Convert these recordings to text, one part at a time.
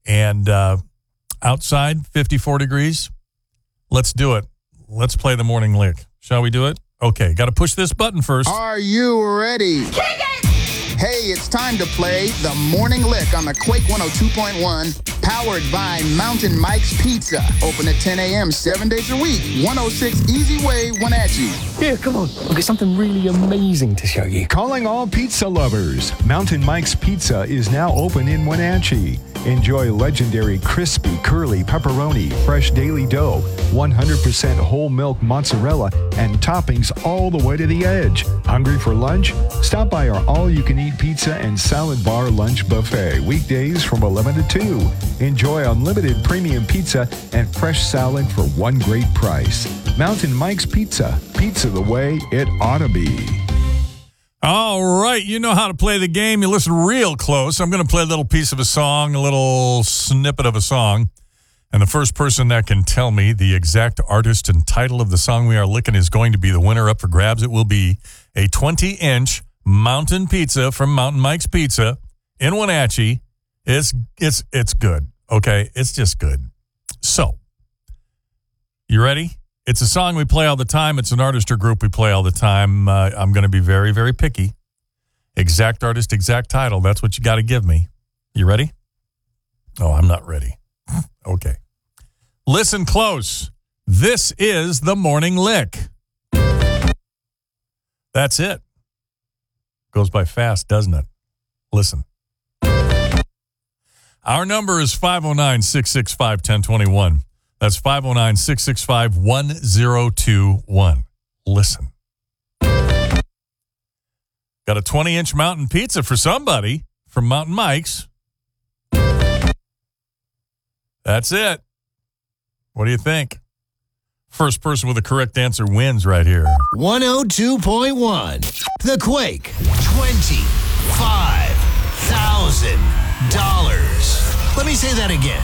And outside, 54 degrees. Let's do it. Let's play the morning lick. Shall we do it? Okay, got to push this button first. Are you ready? Kick it! Hey, it's time to play the Morning Lick on the Quake 102.1, powered by Mountain Mike's Pizza. Open at 10 a.m. 7 days a week. 106 Easy Way, Wenatchee. Here, come on. I've got something really amazing to show you. Calling all pizza lovers. Mountain Mike's Pizza is now open in Wenatchee. Enjoy legendary crispy, curly pepperoni, fresh daily dough, 100% whole milk mozzarella, and toppings all the way to the edge. Hungry for lunch? Stop by our all-you-can-eat pizza and salad bar lunch buffet, weekdays from 11 to 2. Enjoy unlimited premium pizza and fresh salad for one great price. Mountain Mike's Pizza. Pizza the way it ought to be. All right, you know how to play the game. You listen real close. I'm going to play a little piece of a song, a little snippet of a song. And the first person that can tell me the exact artist and title of the song we are licking is going to be the winner up for grabs. It will be a 20-inch mountain pizza from Mountain Mike's Pizza in Wenatchee. It's good, okay? It's just good. So, you ready? It's a song we play all the time. It's an artist or group we play all the time. I'm going to be very, very picky. Exact artist, exact title. That's what you got to give me. You ready? Oh, I'm not ready. Okay. Listen close. This is the Morning Lick. That's it. Goes by fast, doesn't it? Listen. Our number is 509-665-1021. That's 509-665-1021. Listen. Got a 20-inch mountain pizza for somebody from Mountain Mike's. That's it. What do you think? First person with the correct answer wins right here. 102.1. The Quake. $25,000. Let me say that again.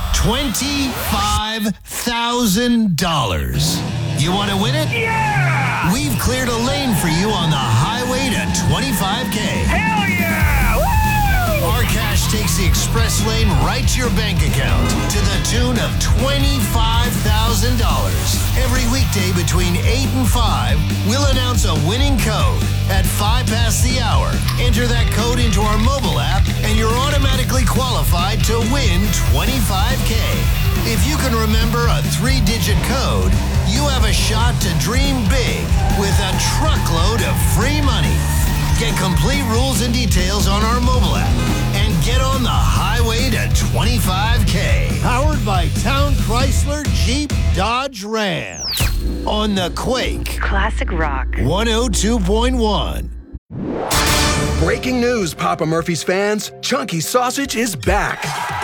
$25,000. You want to win it? Yeah! We've cleared a lane for you on the highway to 25K. Hell yeah! Woo! Our cash takes the express lane right to your bank account to the tune of $25,000. Every weekday between 8 and 5, we'll announce a winning code. At 5 past the hour, enter that code into our mobile app and you're automatically qualified to win 25K. If you can remember a 3-digit code, you have a shot to dream big with a truckload of free money. Get complete rules and details on our mobile app and get on the highway to 25K. Powered by Town Chrysler Jeep Dodge Ram. On the Quake. Classic rock. 102.1. Breaking news, Papa Murphy's fans. Chunky Sausage is back.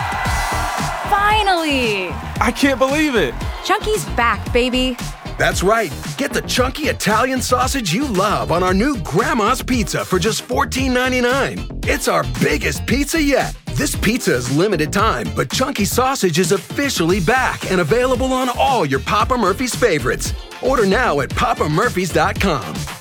Finally! I can't believe it. Chunky's back, baby. That's right. Get the chunky Italian sausage you love on our new Grandma's Pizza for just $14.99. It's our biggest pizza yet. This pizza is limited time, but Chunky Sausage is officially back and available on all your Papa Murphy's favorites. Order now at papamurphys.com.